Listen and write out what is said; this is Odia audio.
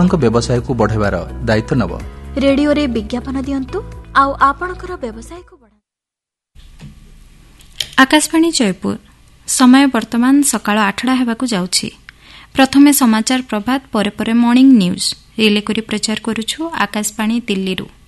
ଆପଣଙ୍କ ବ୍ୟବସାୟକୁ ବଢ଼ାଇବାର ଦାୟିତ୍ୱ ନେବ। ରେଡିଓରେ ବିଜ୍ଞାପନ ଦିଅନ୍ତୁ ଆଉ ଆପଣଙ୍କର ବ୍ୟବସାୟକୁ ବଢ଼ାନ୍ତୁ। ଆକାଶବାଣୀ ଜୟପୁର ସମୟ ବର୍ତ୍ତମାନ ସକାଳ 8ଟା ହେବାକୁ ଯାଉଛି। ପ୍ରଥମେ ସମାଚାର ପ୍ରଭାତ, ପରେ ପରେ ମର୍ଣ୍ଣିଂ ନ୍ୟୁଜ୍ ରିଲେ କରି ପ୍ରଚାର କରୁଛୁ ଆକାଶବାଣୀ ଦିଲ୍ଲୀରୁ।